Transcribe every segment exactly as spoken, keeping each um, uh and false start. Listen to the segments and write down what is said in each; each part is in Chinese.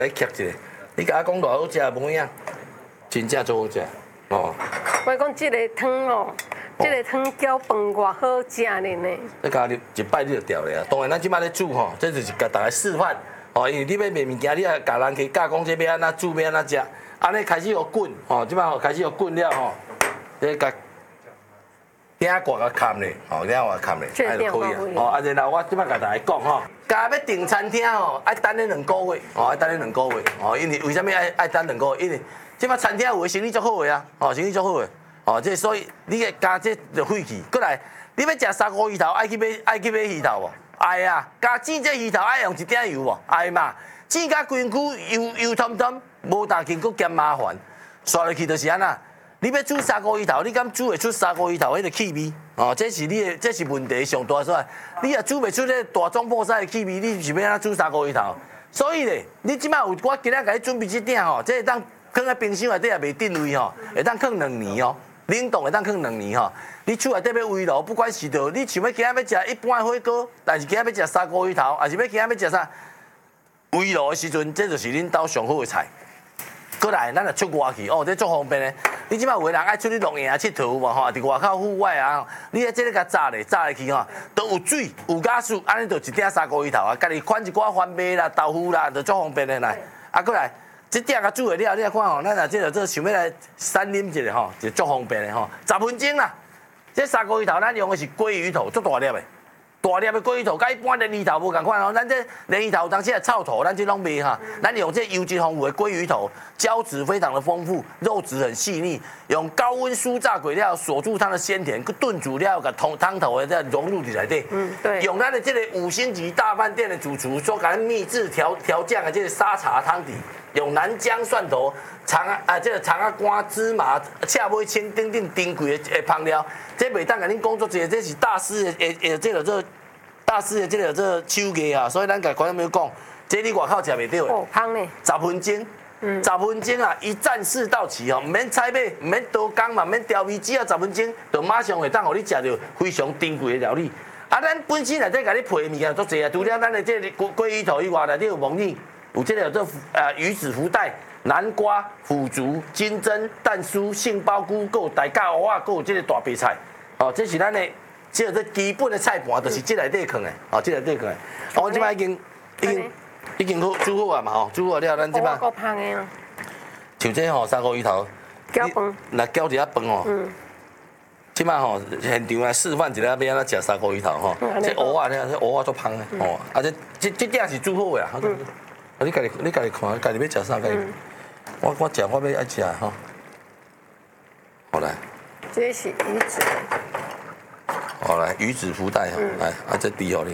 来夹一个，你甲我讲偌好食无影，真正足好食哦。 我讲这个汤哦，这个汤搅饭偌好食的呢。 你家己一摆你就掉了啊！当然，咱即摆咧煮吼，这就是甲大家示范哦。因为你要卖物件，你也甲人去教讲这要安怎煮，要安怎食。安尼开始有滚吼，即摆吼开始有滚了吼，你甲鼎挂甲砍咧，吼鼎挂砍咧，安就可以啊。哦，啊然后我即摆甲大家讲吼，家要订餐厅吼，爱等咧两个月，哦爱等咧两个月，哦因为为什么爱爱等两个月？因为即摆餐厅有诶生意足好诶啊，哦生意足好诶，哦这所以你个加这就废去，过来你要食砂锅鱼头，爱去买爱去买鱼头无？爱啊，加煎这鱼头爱用一点油无？爱嘛，煎甲规躯油油彤彤。无大劲，佫嫌麻烦，刷落去就是安那。你要煮砂锅鱼头，你敢煮会出砂锅鱼头迄个气味？哦，这是你的，这是问题上大所在。你也煮袂出迄大壮破塞的气味，你是要安怎煮砂锅鱼头？所以咧，你即摆有我今仔甲你准备这鼎吼，这会当放在冰箱内底也袂定位吼，会当放两年哦，冷冻会当放两年吼。你厝内底要围炉，不管是着你想要今仔要食一般的火锅，但是今仔要食砂锅鱼头，还是要今仔要食啥？围炉的时阵，这就是恁兜上好的菜。过来，咱就出外去哦，这足方便的。你即摆有个人爱出去露营啊、佚佗无吼？伫外口户外啊，你喺这个甲炸咧，炸下去吼，都有水、有加水，安尼就一鼎砂锅鱼头啊，家己款一寡番麦啦、豆腐啦，就足方便的来。啊，过来，这鼎甲煮会了，你来看吼，咱若这个做想要来三啉一下吼，就足方便的吼，十分钟啦。这砂锅鱼头咱用的是鲑鱼头，足大粒的。大粒的鲑鱼头，甲一般的鱼头无共款哦。咱这鲢鱼头当时系臭头，咱这拢卖哈。咱用这油脂丰富的鲑鱼头，胶质非常的丰富，肉质很细腻，用高温酥炸鬼料锁住它的鲜甜，炖煮料个汤汤头的再融入进来底。嗯，对。用咱的这个五星级大饭店的主厨所讲秘制调调酱的这个沙茶汤底，用南姜蒜头、长啊啊这个长啊瓜、芝麻、赤尾青等等珍贵的诶香料，这袂当甲恁工作者，这是大师的诶诶这个这。大师的这个这个手艺啊，所以咱甲观众朋友讲，这你外口食袂到的。 哦，香呢？ 十分钟，嗯，十分钟啊，一站式到齐哦，唔免菜买，唔免刀工嘛，唔免调味，只要十分钟，就马上会当互你食到非常珍贵的料理。啊，咱本身内底甲你配的物件足济啊，除了咱的这鲑鲑鱼头以外，内底有鲈鱼，有这个这呃鱼子福袋、南瓜、腐竹、金针、蛋酥、杏鲍菇，还有大甲蚵仔，还有这个大白菜。哦，这是咱的。只有这基本的菜盘，就是这内底放的，哦，这内底放的。我即摆已经已经已经好煮好啊嘛，吼，煮好了，咱即摆。 够香的啊！ 像这吼砂锅鱼头， 搅饭， 来搅一下饭哦。嗯。即摆吼现场来示范一下要安怎食砂锅鱼头吼。这蚵仔呢，这蚵仔足香的，吼，啊这这这鼎是煮好的啊。嗯。啊，你家己你家己看，家己要食啥？家己。我我食我要爱食吼。好来。 这是鱼子。 好来，鱼子福袋哈，来啊，这底好你。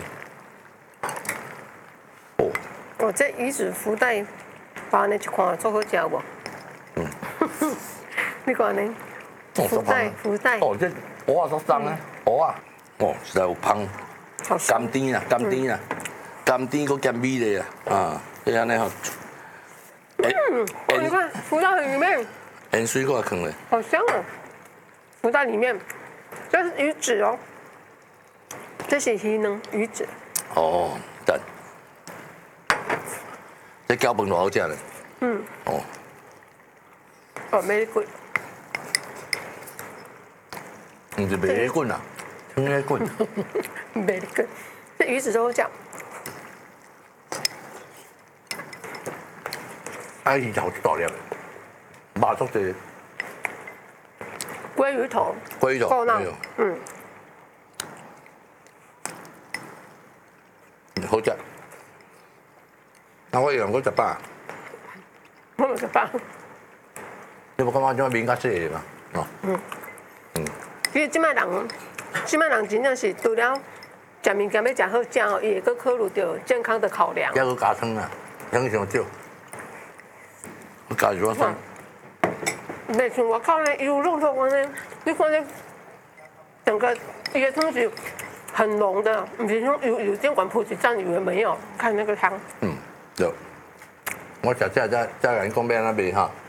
哦。 哦，这鱼子福袋，包呢一看足好食无？嗯。你看呢？福袋福袋。 哦，这蚵仔足香啊，蚵仔，哦，实在有香。甘甜啦，甘甜啦，甘甜佮咸味咧啊，啊，这安尼吼。 嗯，你看福袋里面。 盐水我放咧。 好香哦！福袋里面，这是鱼子哦。这是鱼呢，鱼子。 哦，等。这搅饭多好食咧。嗯。哦。 哦，very good。 唔是very good啊，very good。 very good， 这鱼子都好食。 哎，鱼头大粒，麻足济。 鲑鱼头。 鲑鱼头。 够烂。嗯。 好食，那我用过食饱。 我冇食饱。 你无感觉种面较细个嘛？哦。嗯。嗯。 其实即摆人，即摆人真正是除了食物件要食好食哦，伊会搁考虑到健康的考量。 还搁加汤啊，汤上少。我加一碗汤。 袂像外口呢，油肉肉安尼，你看这整个伊个汤是。很浓的，不是说有有监管普及站以为没有，看那个汤。 嗯，有。我食这再再甲你讲要安怎卖哈。